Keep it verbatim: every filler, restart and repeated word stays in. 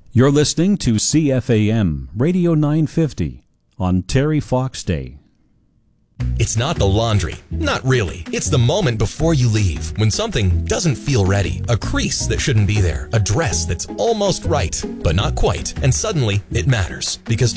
You're listening to C F A M Radio nine fifty on Terry Fox Day. It's not the laundry. Not really. It's the moment before you leave, when something doesn't feel ready. A crease that shouldn't be there. A dress that's almost right, but not quite. And suddenly, it matters. Because